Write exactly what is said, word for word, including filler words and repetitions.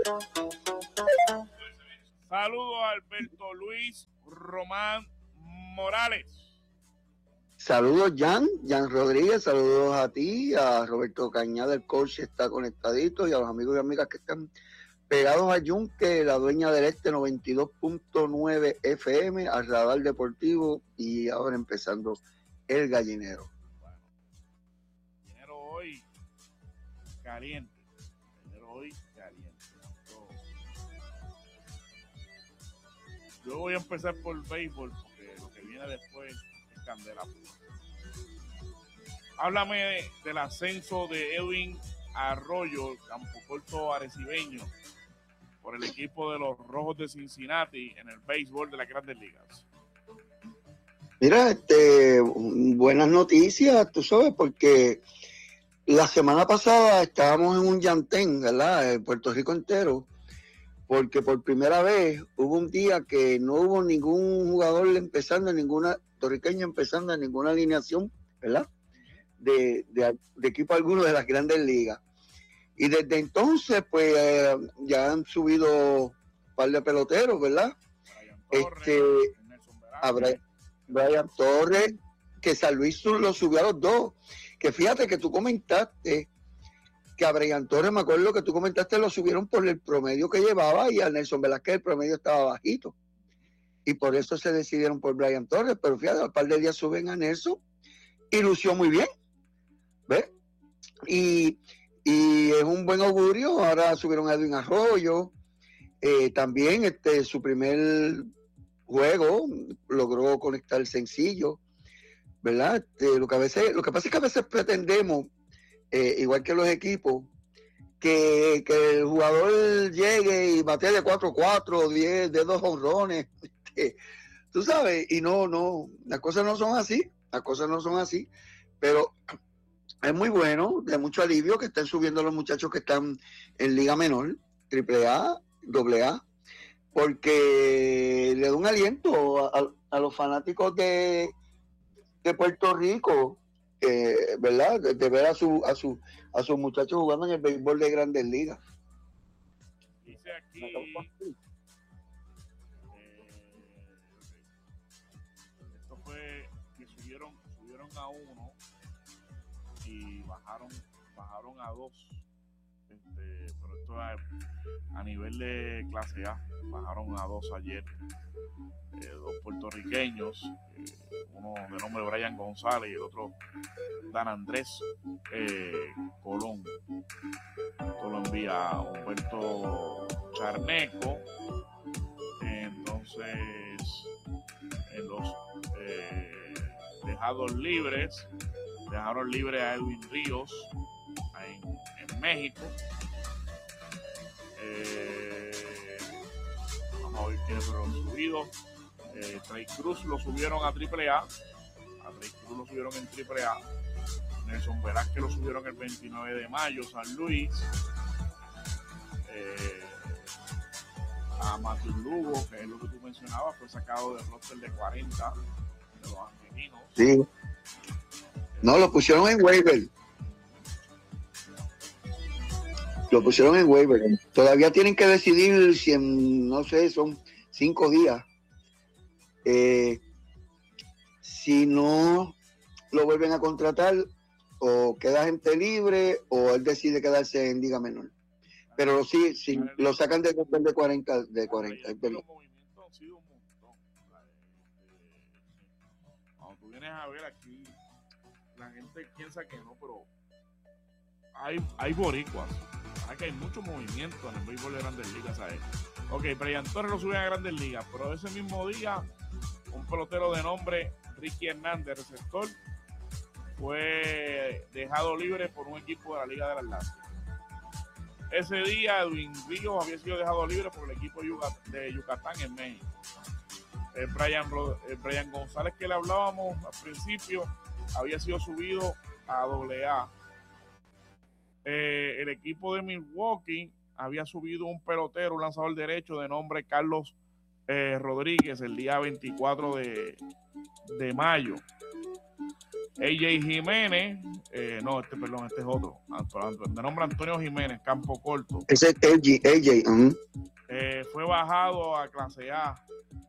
Saludos a Alberto Luis Román Morales. Saludos, Jan, Jan Rodríguez, saludos a ti, a Roberto Cañada, el coach está conectadito, y a los amigos y amigas que están pegados a Yunque, la dueña del Este noventa y dos punto nueve F M, al Radar Deportivo, y ahora empezando el Gallinero. Bueno, Gallinero hoy caliente, Gallinero hoy caliente. Yo voy a empezar por béisbol, porque lo que viene después es candela pura. Háblame de, del ascenso de Edwin Arroyo, Campo Corto arecibeño, por el equipo de los Rojos de Cincinnati en el béisbol de las Grandes Ligas. Mira, este, buenas noticias, tú sabes, porque la semana pasada estábamos en un llantén, ¿verdad? En Puerto Rico entero, porque por primera vez hubo un día que no hubo ningún jugador empezando, ninguna puertorriqueño empezando en ninguna alineación, ¿verdad? De, de, de equipo alguno de las Grandes Ligas. Y desde entonces, pues, eh, ya han subido un par de peloteros, ¿verdad? Brian Torres, este, Nelson a Brian, Brian Torres, que San Luis lo subió a los dos. Que fíjate que tú comentaste que a Brian Torres, me acuerdo que tú comentaste, lo subieron por el promedio que llevaba, y a Nelson Velázquez el promedio estaba bajito. Y por eso se decidieron por Brian Torres. Pero fíjate, al par de días suben a Nelson y lució muy bien. ¿Ves? Y, y es un buen augurio. Ahora subieron a Edwin Arroyo. Eh, también este, su primer juego logró conectar sencillo, ¿verdad? Este, lo, que a veces, lo que pasa es que a veces pretendemos, eh, igual que los equipos, que, que el jugador llegue y bate de cuatro cuatro, diez, de dos honrones. Este, tú sabes, y no, no, las cosas no son así, las cosas no son así, pero es muy bueno, de mucho alivio que estén subiendo los muchachos que están en Liga Menor, Triple A, Doble A, porque le da un aliento a, a los fanáticos de, de Puerto Rico, eh, ¿verdad? De, de ver a su, a su a sus muchachos jugando en el béisbol de Grandes Ligas. Dice aquí eh, esto fue que subieron subieron a uno y bajaron bajaron a dos, este, pero esto a, a nivel de clase A, bajaron a dos ayer, eh, dos puertorriqueños, eh, uno de nombre Brian González y el otro Dan Andrés eh, Colón. Esto lo envía Humberto Charneco. Entonces, en los eh, dejados libres, dejaron libre a Edwin Ríos en, en México. Eh, vamos a ver quiénes fueron subidos. Eh, Trey Cruz lo subieron a Triple A. A Trey Cruz lo subieron en Triple A. Nelson Velázquez lo subieron el veintinueve de mayo, San Luis. Eh, a Matthew Lugo, que es lo que tú mencionabas, fue sacado del roster de cuarenta de los angelinos. Sí. No, lo pusieron en waiver. Lo pusieron en waiver. Todavía tienen que decidir si en, no sé, son cinco días. Eh, si no lo vuelven a contratar, o queda gente libre, o él decide quedarse en Liga Menor. Pero sí, sí lo sacan de, de cuarenta. De cuarenta los movimientos han sido un montón. Cuando tú vienes a ver aquí, la gente piensa que no, pero hay, hay boricuas. Hay que hay mucho movimiento en el béisbol de Grandes Ligas, ¿sabes? Ok, Brian Torres lo suben a Grandes Ligas, pero ese mismo día, un pelotero de nombre Ricky Hernández, receptor, fue dejado libre por un equipo de la Liga del Atlántico. Ese día Edwin Ríos había sido dejado libre por el equipo de Yucatán en México. El Brian, el Brian González que le hablábamos al principio había sido subido a doble A. Eh, el equipo de Milwaukee había subido un pelotero, un lanzador derecho de nombre Carlos eh, Rodríguez el día veinticuatro de, de mayo. A J Jiménez, eh, no, este, perdón, este es otro. De nombre Antonio Jiménez, campo corto. Ese es A J. A J uh-huh. eh, fue bajado a clase A